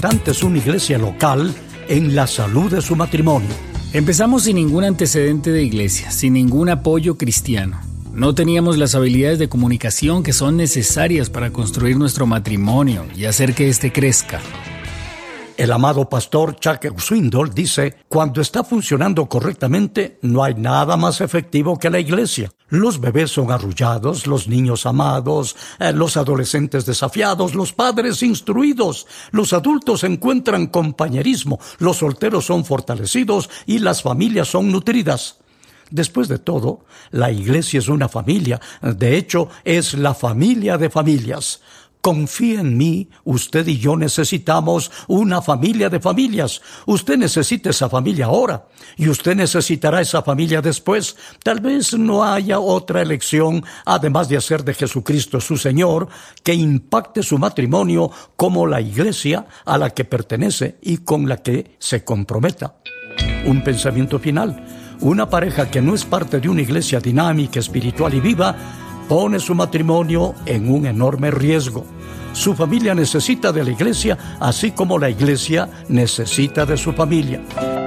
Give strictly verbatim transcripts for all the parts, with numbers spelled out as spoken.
importante es una iglesia local en la salud de su matrimonio. Empezamos sin ningún antecedente de iglesia, sin ningún apoyo cristiano. No teníamos las habilidades de comunicación que son necesarias para construir nuestro matrimonio y hacer que éste crezca. El amado pastor Chuck Swindoll dice, cuando está funcionando correctamente, no hay nada más efectivo que la iglesia. Los bebés son arrullados, los niños amados, eh, los adolescentes desafiados, los padres instruidos, los adultos encuentran compañerismo, los solteros son fortalecidos y las familias son nutridas. Después de todo, la iglesia es una familia, de hecho, es la familia de familias. Confía en mí, usted y yo necesitamos una familia de familias. Usted necesita esa familia ahora y usted necesitará esa familia después. Tal vez no haya otra elección, además de hacer de Jesucristo su Señor, que impacte su matrimonio como la iglesia a la que pertenece y con la que se comprometa. Un pensamiento final. Una pareja que no es parte de una iglesia dinámica, espiritual y viva, pone su matrimonio en un enorme riesgo. Su familia necesita de la iglesia, así como la iglesia necesita de su familia.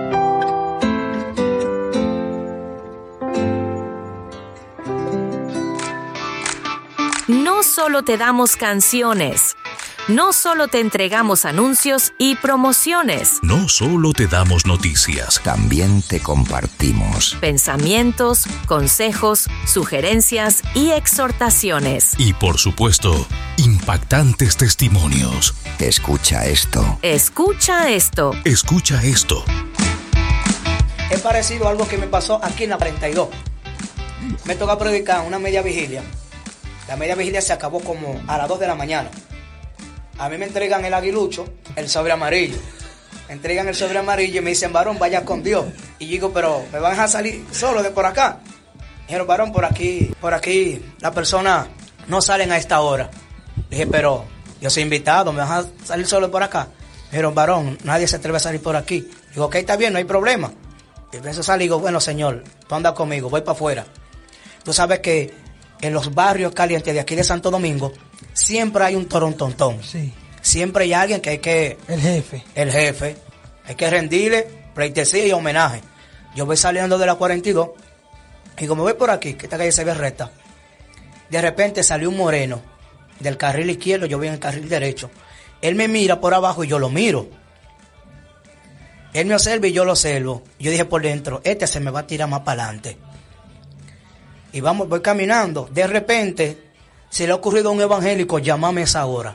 No solo te damos canciones. No solo te entregamos anuncios y promociones. No solo te damos noticias. También te compartimos pensamientos, consejos, sugerencias y exhortaciones. Y por supuesto, impactantes testimonios. Escucha esto. Escucha esto. Escucha esto. Es parecido a algo que me pasó aquí en la cuarenta y dos. Me toca predicar una media vigilia. La media vigilia se acabó como a las dos de la mañana. A mí me entregan el aguilucho, el sobre amarillo. Me entregan el sobre amarillo y me dicen, varón, vaya con Dios. Y yo digo, pero ¿me van a salir solo de por acá? Dijeron, varón, por aquí, por aquí, las personas no salen a esta hora. Dije, pero yo soy invitado, ¿me van a salir solo por acá? Dijeron, varón, nadie se atreve a salir por aquí. Digo, ok, está bien, no hay problema. Y empiezo a salir y digo, bueno, señor, tú andas conmigo, voy para afuera. Tú sabes que en los barrios calientes de aquí de Santo Domingo, siempre hay un torontontón. Sí. Siempre hay alguien que hay que... El jefe. El jefe. Hay que rendirle pleitesía y homenaje. Yo voy saliendo de la cuarenta y dos y como voy por aquí, que esta calle se ve recta, de repente salió un moreno del carril izquierdo, yo voy en el carril derecho. Él me mira por abajo y yo lo miro. Él me observa y yo lo observo. Yo dije por dentro, este se me va a tirar más para adelante. Y vamos, voy caminando. De repente, se le ha ocurrido a un evangélico, llámame a esa hora.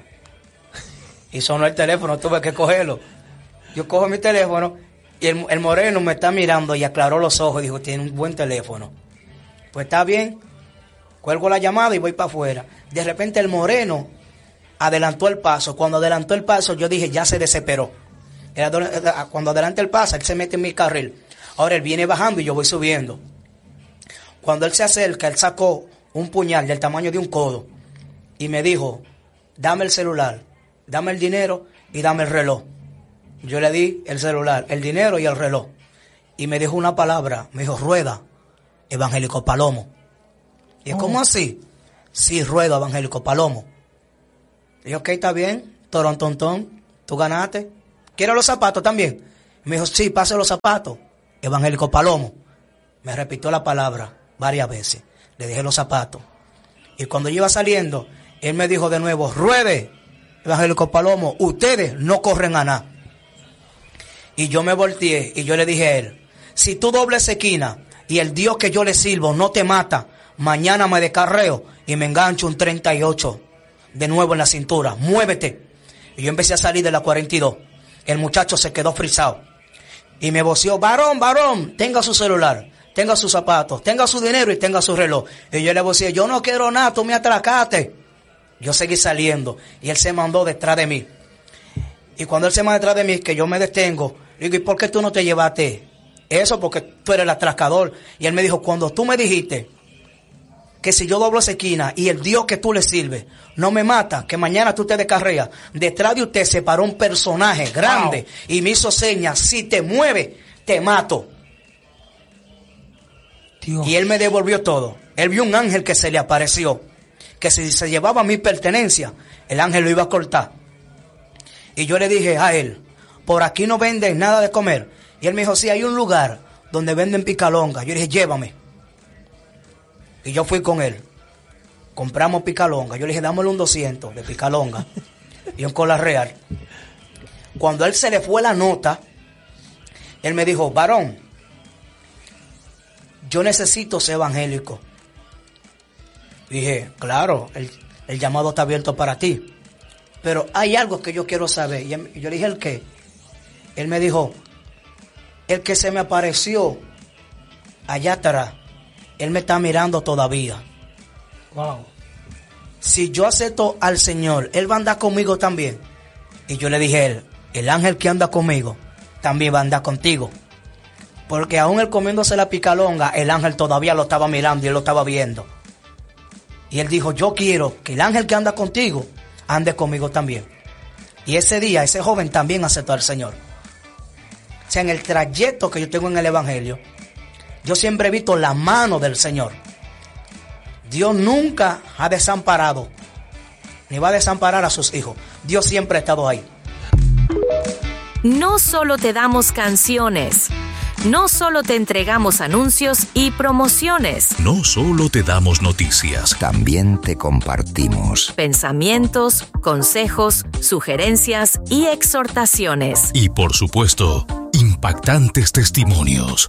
Y sonó el teléfono, tuve que cogerlo. Yo cojo mi teléfono y el, el moreno me está mirando y aclaró los ojos y dijo, tiene un buen teléfono. Pues está bien. Cuelgo la llamada y voy para afuera. De repente el moreno adelantó el paso. Cuando adelantó el paso, yo dije, ya se desesperó. Cuando adelanta el paso, él se mete en mi carril. Ahora él viene bajando y yo voy subiendo. Cuando él se acerca, él sacó un puñal del tamaño de un codo y me dijo, dame el celular, dame el dinero y dame el reloj. Yo le di el celular, el dinero y el reloj. Y me dijo una palabra, me dijo, rueda, evangélico Palomo. Y es, oh. ¿Cómo así? Sí, rueda, evangélico Palomo. Y yo, ok, está bien, torontontón, tú ganaste. ¿Quieres los zapatos también? Y me dijo, sí, pase los zapatos, evangélico Palomo. Me repitió la palabra varias veces. Le dejé los zapatos. Y cuando yo iba saliendo, él me dijo de nuevo, ruede, evangélico Palomo, ustedes no corren a nada. Y yo me volteé y yo le dije a él, si tú dobles esquina y el Dios que yo le sirvo no te mata, mañana me descarreo y me engancho un treinta y ocho de nuevo en la cintura. Muévete. Y yo empecé a salir de la cuarenta y dos. El muchacho se quedó frisado. Y me voció, varón, varón, tenga su celular, tenga sus zapatos, tenga su dinero y tenga su reloj. Y yo le voceé, yo no quiero nada, tú me atracaste. Yo seguí saliendo y él se mandó detrás de mí. Y cuando él se manda detrás de mí, que yo me detengo, le digo, ¿y por qué tú no te llevaste eso? Porque tú eres el atracador. Y él me dijo, cuando tú me dijiste que si yo doblo esa esquina y el Dios que tú le sirves no me mata, que mañana tú te descarreas, detrás de usted se paró un personaje grande, wow, y me hizo señas, si te mueves, te mato. Dios. Y él me devolvió todo. Él vio un ángel que se le apareció, que si se llevaba mi pertenencia, el ángel lo iba a cortar. Y yo le dije a él, por aquí no venden nada de comer. Y él me dijo, sí, hay un lugar donde venden picalonga. Yo le dije, llévame. Y yo fui con él. Compramos picalonga. Yo le dije, dámosle un doscientos de picalonga y un cola real. Cuando a él se le fue la nota, él me dijo, varón, yo necesito ser evangélico. Dije, claro, el, el llamado está abierto para ti. Pero hay algo que yo quiero saber. Y, él, y yo le dije, ¿el qué? Él me dijo, el que se me apareció allá atrás, él me está mirando todavía. Wow. Si yo acepto al Señor, Él va a andar conmigo también. Y yo le dije a él, el ángel que anda conmigo también va a andar contigo. Porque aún él comiéndose la picalonga, el ángel todavía lo estaba mirando y él lo estaba viendo. Y él dijo, yo quiero que el ángel que anda contigo ande conmigo también. Y ese día, ese joven también aceptó al Señor. O sea, en el trayecto que yo tengo en el Evangelio, yo siempre he visto la mano del Señor. Dios nunca ha desamparado, ni va a desamparar a sus hijos. Dios siempre ha estado ahí. No solo te damos canciones, no solo te entregamos anuncios y promociones. No solo te damos noticias. También te compartimos Pensamientos, consejos, sugerencias y exhortaciones. Y por supuesto, impactantes testimonios.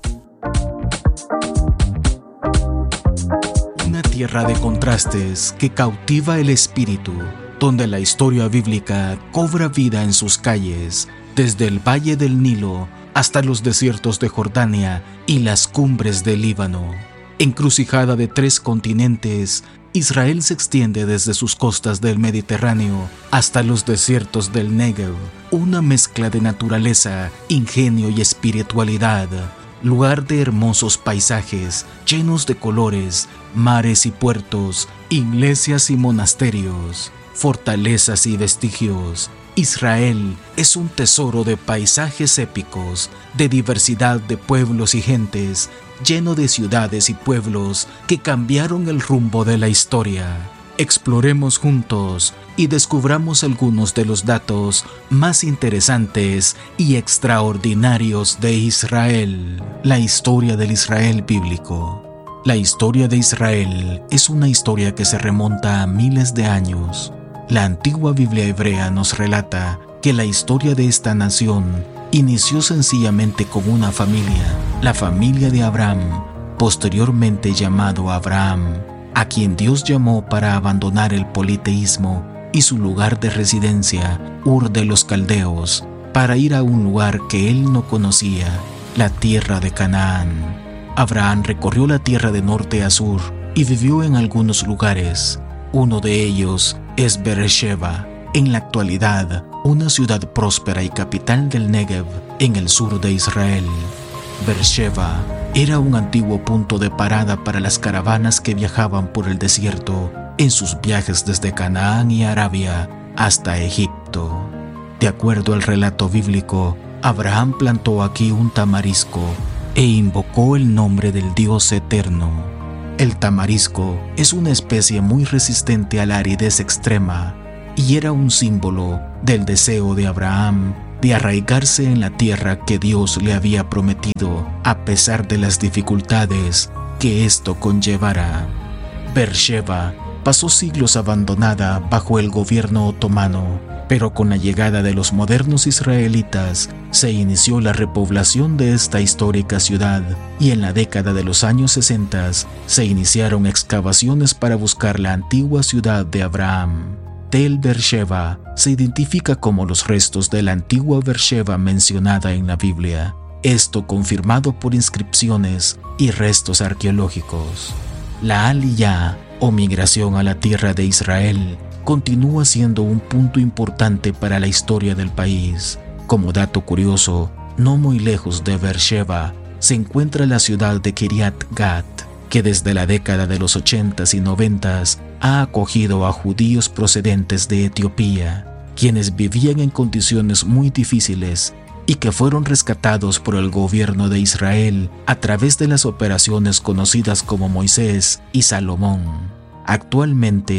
Una tierra de contrastes que cautiva el espíritu, donde la historia bíblica cobra vida en sus calles, desde el valle del Nilo hasta los desiertos de Jordania y las cumbres del Líbano. Encrucijada de tres continentes, Israel se extiende desde sus costas del Mediterráneo hasta los desiertos del Negev, una mezcla de naturaleza, ingenio y espiritualidad. Lugar de hermosos paisajes, llenos de colores, mares y puertos, iglesias y monasterios, fortalezas y vestigios. Israel es un tesoro de paisajes épicos, de diversidad de pueblos y gentes, lleno de ciudades y pueblos que cambiaron el rumbo de la historia. Exploremos juntos y descubramos algunos de los datos más interesantes y extraordinarios de Israel. La historia del Israel bíblico. La historia de Israel es una historia que se remonta a miles de años. La antigua Biblia hebrea nos relata que la historia de esta nación inició sencillamente con una familia, la familia de Abraham, posteriormente llamado Abraham, a quien Dios llamó para abandonar el politeísmo y su lugar de residencia, Ur de los Caldeos, para ir a un lugar que él no conocía, la tierra de Canaán. Abraham recorrió la tierra de norte a sur y vivió en algunos lugares. Uno de ellos es Beersheba, en la actualidad una ciudad próspera y capital del Negev, en el sur de Israel. Beersheba era un antiguo punto de parada para las caravanas que viajaban por el desierto en sus viajes desde Canaán y Arabia hasta Egipto. De acuerdo al relato bíblico, Abraham plantó aquí un tamarisco e invocó el nombre del Dios eterno. El tamarisco es una especie muy resistente a la aridez extrema y era un símbolo del deseo de Abraham de arraigarse en la tierra que Dios le había prometido, a pesar de las dificultades que esto conllevara. Beersheba pasó siglos abandonada bajo el gobierno otomano, pero con la llegada de los modernos israelitas se inició la repoblación de esta histórica ciudad y en la década de los años sesenta se iniciaron excavaciones para buscar la antigua ciudad de Abraham. Tel Beersheba se identifica como los restos de la antigua Beersheba mencionada en la Biblia, esto confirmado por inscripciones y restos arqueológicos. La Aliyá, o migración a la tierra de Israel, continúa siendo un punto importante para la historia del país. Como dato curioso, no muy lejos de Beersheba se encuentra la ciudad de Kiryat Gat, que desde la década de los ochentas y noventas ha acogido a judíos procedentes de Etiopía, quienes vivían en condiciones muy difíciles y que fueron rescatados por el gobierno de Israel a través de las operaciones conocidas como Moisés y Salomón. Actualmente,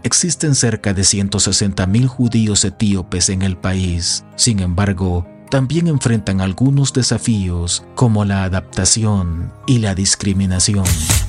existen cerca de ciento sesenta mil judíos etíopes en el país. Sin embargo, también enfrentan algunos desafíos como la adaptación y la discriminación.